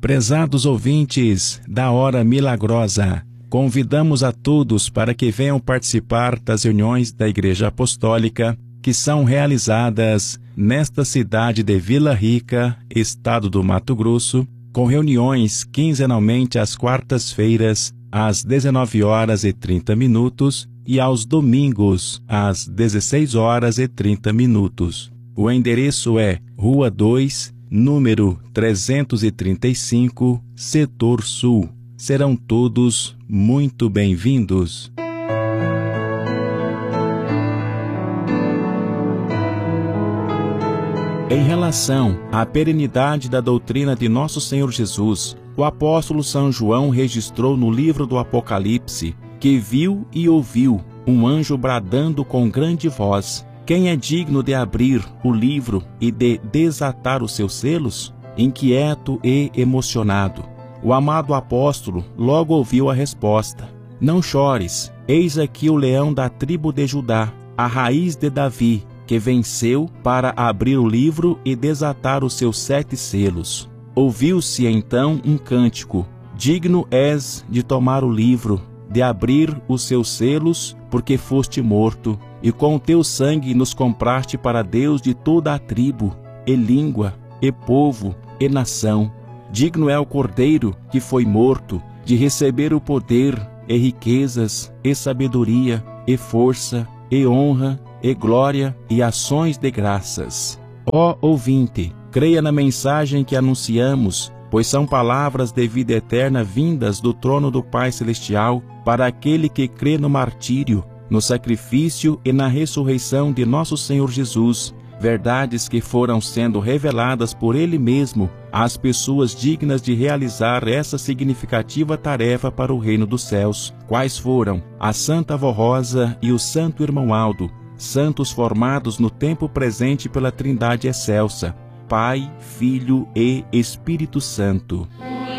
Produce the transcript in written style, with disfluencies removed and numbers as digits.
Prezados ouvintes da Hora Milagrosa, convidamos a todos para que venham participar das reuniões da Igreja Apostólica que são realizadas nesta cidade de Vila Rica, estado do Mato Grosso, com reuniões quinzenalmente às quartas-feiras, às 19h30 e aos domingos, às 16h30. O endereço é Rua 2, número 335, Setor Sul. Serão todos muito bem-vindos. Em relação à perenidade da doutrina de Nosso Senhor Jesus, o apóstolo São João registrou no livro do Apocalipse que viu e ouviu um anjo bradando com grande voz: quem é digno de abrir o livro e de desatar os seus selos? Inquieto e emocionado, o amado apóstolo logo ouviu a resposta: não chores, eis aqui o leão da tribo de Judá, a raiz de Davi, que venceu para abrir o livro e desatar os seus 7 selos. Ouviu-se então um cântico: digno és de tomar o livro, de abrir os seus selos, porque foste morto, e com o teu sangue nos compraste para Deus de toda a tribo, e língua, e povo, e nação. Digno é o Cordeiro que foi morto, de receber o poder, e riquezas, e sabedoria, e força, e honra, e glória, e ações de graças. Ó ouvinte, creia na mensagem que anunciamos, pois são palavras de vida eterna vindas do trono do Pai Celestial para aquele que crê no martírio, no sacrifício e na ressurreição de nosso Senhor Jesus, verdades que foram sendo reveladas por Ele mesmo às pessoas dignas de realizar essa significativa tarefa para o reino dos céus, quais foram a Santa Avó Rosa e o Santo Irmão Aldo, santos formados no tempo presente pela Trindade Excelsa, Pai, Filho e Espírito Santo.